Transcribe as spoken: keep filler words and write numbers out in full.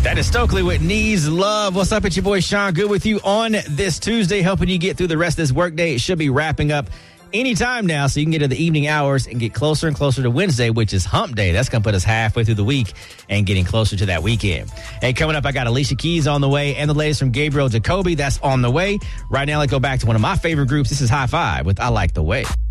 That is Stokely with Needs Love. What's up? It's your boy Sean Good with you on this Tuesday, helping you get through the rest of this workday. It should be wrapping up anytime now, so you can get to the evening hours and get closer and closer to Wednesday, which is hump day. That's going to put us halfway through the week and getting closer to that weekend. Hey, coming up, I got Alicia Keys on the way and the latest from Gabriel Jacoby. That's on the way. Right now, let's go back to one of my favorite groups. This is High Five with I Like the Way.